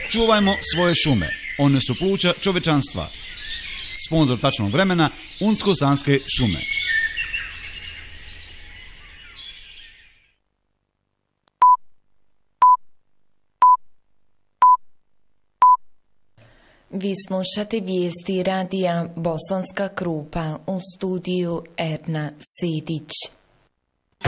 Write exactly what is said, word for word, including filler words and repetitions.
Čuvajmo svoje šume, one su pluća čovečanstva. Sponzor tačnog vremena, Unsko-Sanske šume. Vi slušate vijesti radija Bosanska Krupa, u studiju Erna Sidić.